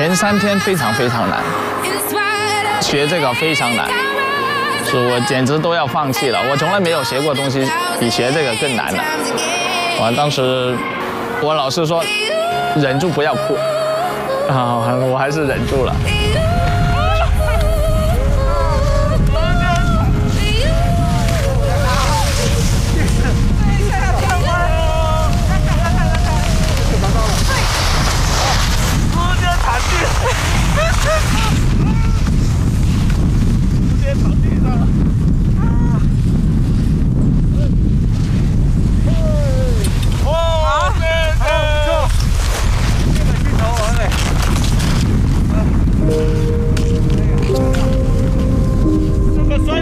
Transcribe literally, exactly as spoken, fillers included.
前三天非常非常难，学这个非常难，是我简直都要放弃了。我从来没有学过东西比学这个更难的。我当时我老师说忍住不要哭，啊，我还是忍住了。